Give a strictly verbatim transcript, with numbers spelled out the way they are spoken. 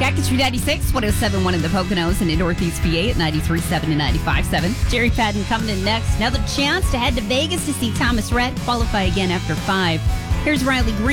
Cactus ninety-six, one oh seven point one in the Poconos and in Northeast P A at ninety-three point seven and ninety-five point seven. Jerry Padden coming in next. Another chance to head to Vegas to see Thomas Rhett qualify again after five. Here's Riley Green.